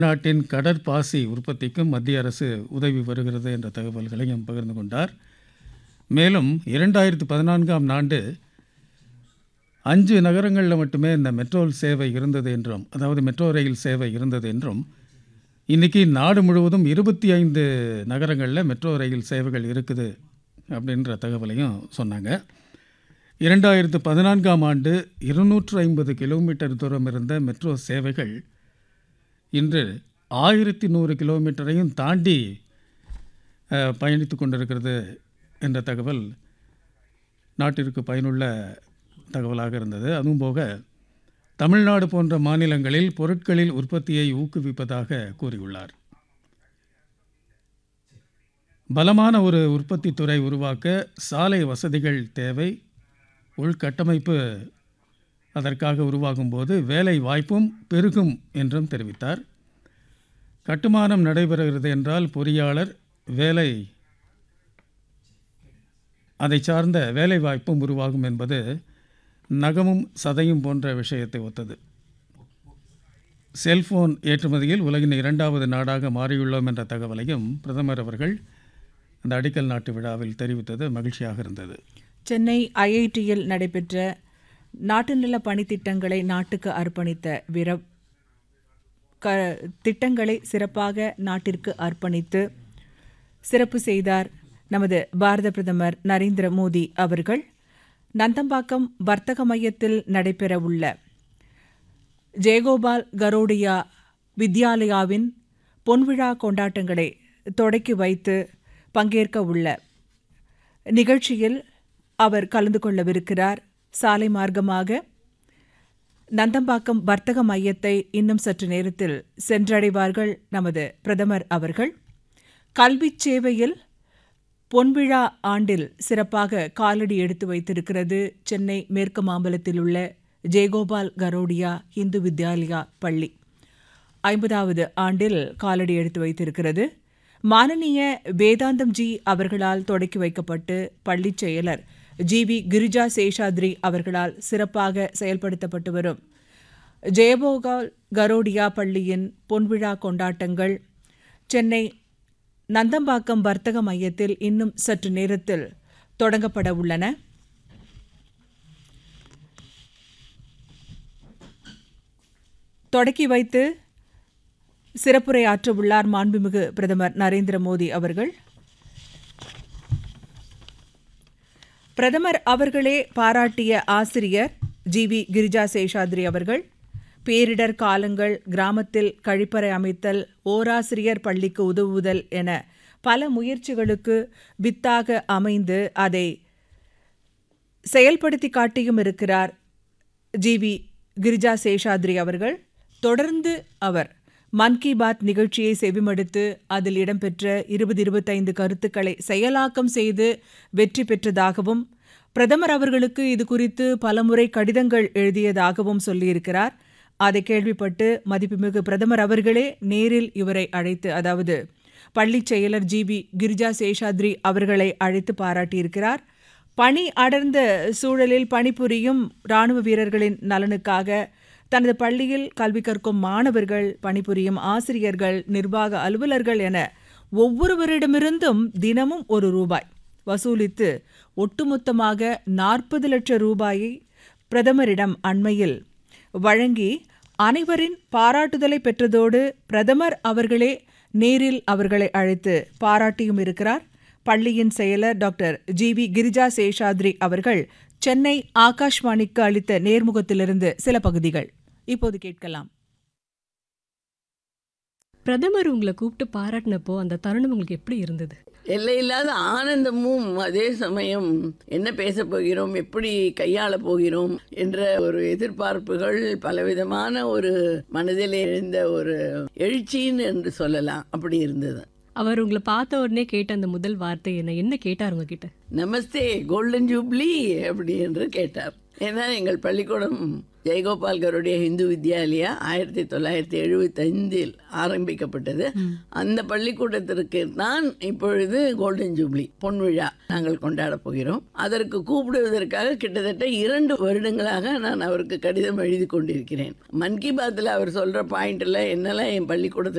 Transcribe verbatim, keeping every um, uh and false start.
நாட்டின் கடற்பாசி உற்பத்திக்கும் மத்திய அரசு உதவி வருகிறது என்ற தகவல்களையும் பகிர்ந்து கொண்டார். மேலும் இரண்டாயிரத்து பதினான்காம் ஆண்டு அஞ்சு நகரங்களில் மட்டுமே இந்த மெட்ரோ சேவை இருந்தது என்றும், அதாவது மெட்ரோ ரயில் சேவை இருந்தது என்றும், இன்றைக்கி நாடு முழுவதும் இருபத்தி ஐந்து நகரங்களில் மெட்ரோ ரயில் சேவைகள் இருக்குது அப்படின்ற தகவலையும் சொன்னாங்க. இரண்டாயிரத்து பதினான்காம் ஆண்டு இருநூற்று ஐம்பது கிலோமீட்டர் தூரம் இருந்த மெட்ரோ சேவைகள் இன்று ஆயிரத்தி நூறு கிலோமீட்டரையும் தாண்டி பயணித்து கொண்டிருக்கிறது என்ற தகவல் நாட்டிற்கு பயனுள்ள தகவலாக இருந்தது. அதுவும் போக தமிழ்நாடு போன்ற மாநிலங்களில் பொருட்களில் உற்பத்தியை ஊக்குவிப்பதாக கூறியுள்ளார். பலமான ஒரு உற்பத்தி துறை உருவாக்க சாலை வசதிகள் தேவை. உள்கட்டமைப்பு அதற்காக உருவாகும் போது வேலை வாய்ப்பும் பெருகும் என்றும் தெரிவித்தார். கட்டுமானம் நடைபெறுகிறது என்றால் பொறியாளர் வேலை அதை சார்ந்த வேலை வாய்ப்பும் உருவாகும் என்பது நகமும் சதையும் போன்ற விஷயத்தை ஒத்தது. செல்போன் ஏற்றுமதியில் உலகின் இரண்டாவது நாடாக மாறியுள்ளோம் என்ற தகவலையும் பிரதமர் அவர்கள் அந்த அடிக்கல் நாட்டு விழாவில் தெரிவித்தது மகிழ்ச்சியாக இருந்தது. சென்னை ஐஐடியில் நடைபெற்ற நாட்டு நல பணித்திட்டங்களை நாட்டுக்கு அர்ப்பணித்த வீர க திட்டங்களை சிறப்பாக நாட்டிற்கு அர்ப்பணித்து சிறப்பு செய்தார் நமது பாரத பிரதமர் நரேந்திர மோடி அவர்கள். நந்தம்பாக்கம் வர்த்தக மையத்தில் நடைபெறவுள்ள ஜெயகோபால் கரோடியா வித்யாலயாவின் பொன்விழா கொண்டாட்டங்களை தொடக்கி வைத்து பங்கேற்க உள்ள நிகழ்ச்சியில் அவர் கலந்து கொள்ளவிருக்கிறார். சாலை மார்க்கமாக நந்தம்பாக்கம் வர்த்தக மையத்தை இன்னும் சற்று நேரத்தில் சென்றடைவார்கள் நமது பிரதமர் அவர்கள். கல்வி சேவையில் பொன்விழா ஆண்டில் சிறப்பாக காலடி எடுத்து வைத்திருக்கிறது சென்னை மேற்கு மாம்பலத்தில் உள்ள ஜெயகோபால் கரோடியா இந்து வித்யாலயா பள்ளி. ஐம்பதாவது ஆண்டில் காலடி எடுத்து வைத்திருக்கிறது. மானனீய வேதாந்தம் ஜி அவர்களால் தொடக்கி வைக்கப்பட்டு பள்ளி செயலர் ஜி வி கிரிஜா சேஷாத்ரி அவர்களால் சிறப்பாக செயல்படுத்தப்பட்டு வரும் ஜெயகோபால் கரோடியா பள்ளியின் பொன்விழா கொண்டாட்டங்கள் சென்னை நந்தம்பாக்கம் வர்த்தக மையத்தில் இன்னும் சற்று நேரத்தில் தொடங்கப்பட உள்ளன. தொடக்கி வைத்து சிறப்புரை ஆற்ற உள்ளார் மாண்புமிகு பிரதமர் நரேந்திர மோடி அவர்கள். பிரதமர் அவர்களே பாராட்டிய ஆசிரியர் ஜி வி கிரிஜா சேஷாத்ரி அவர்கள். பேரிடர் காலங்கள், கிராமத்தில் கழிப்பறை அமைத்தல், ஓராசிரியர் பள்ளிக்கு உதவுதல் என பல முயற்சிகளுக்கு வித்தாக அமைந்து அதை செயல்படுத்தி காட்டியும் இருக்கிறார் ஜி வி கிரிஜா சேஷாத்ரி அவர்கள். தொடர்ந்து அவர் மன் கி பாத் நிகழ்ச்சியை செவிமடுத்து அதில் இடம்பெற்ற இருபது இருபத்தைந்து கருத்துக்களை செயலாக்கம் செய்து வெற்றி பெற்றதாகவும், பிரதமர் அவர்களுக்கு இது குறித்து பலமுறை கடிதங்கள் எழுதியதாகவும் சொல்லியிருக்கிறார். அதை கேள்விப்பட்டு மதிப்புமிகு பிரதமர் அவர்களே நேரில் இவரை அழைத்து, அதாவது பள்ளி செயலர் ஜி வி கிரிஜா சேஷாத்ரி அவர்களை அழைத்து பாராட்டியிருக்கிறார். பணி அடர்ந்த சூழலில் பணிபுரியும் இராணுவ வீரர்களின் நலனுக்காக தனது பள்ளியில் கல்வி கற்கும் மாணவர்கள், பணிபுரியும் ஆசிரியர்கள், நிர்வாக அலுவலர்கள் என ஒவ்வொருவரிடமிருந்தும் தினமும் ஒரு ரூபாய் வசூலித்து ஒட்டுமொத்தமாக நாற்பது லட்சம் ரூபாயை பிரதமரிடம் அண்மையில் வழங்கி அனைவரின் பாராட்டுதலை பெற்றதோடு பிரதமர் அவர்களே நேரில் அவர்களை அழைத்து பாராட்டியும் இருக்கிறார். பள்ளியின் செயலர் doctor G we Girija Seshadri அவர்கள் சென்னை ஆகாஷ்வாணிக்கு அளித்த நேர்முகத்திலிருந்து சில பகுதிகள் இப்போது கேட்கலாம். பிரதமர் உங்களை கூப்பிட்டு பாராட்டினப்போ அந்த தருணம் உங்களுக்கு எப்படி இருந்தது? எல்லையில்லாத ஆனந்தமும் அதே சமயம் என்ன பேச போகிறோம், எப்படி கையாள போகிறோம் என்ற ஒரு எதிர்பார்ப்புகள், பலவிதமான ஒரு மனதில் எழுந்த ஒரு எழுச்சின்னு என்று சொல்லலாம். அப்படி இருந்தது. அவர் உங்களை பார்த்த உடனே கேட்ட அந்த முதல் வார்த்தை என்ன என்ன கேட்டார் உங்ககிட்ட? நமஸ்தே கோல்டன் ஜூப்ளி அப்படி என்று கேட்டார். ஏன்னா எங்கள் பள்ளிக்கூடம் ஜெயகோபால் கரோடியா இந்து வித்யாலயா ஆயிரத்தி தொள்ளாயிரத்தி எழுபத்தி ஐந்தில் ஆரம்பிக்கப்பட்டது. அந்த பள்ளிக்கூடத்திற்கு நான் இப்பொழுது கோல்டன் ஜூப்ளி பொன்விழா நாங்கள் கொண்டாட போகிறோம். அதற்கு கூப்பிடுவதற்காக கிட்டத்தட்ட இரண்டு வருடங்களாக நான் அவருக்கு கடிதம் எழுதி கொண்டிருக்கிறேன். மன் கி பாத்தில் அவர் சொல்ற பாயிண்ட்ல என்னெல்லாம் என் பள்ளிக்கூடத்தில்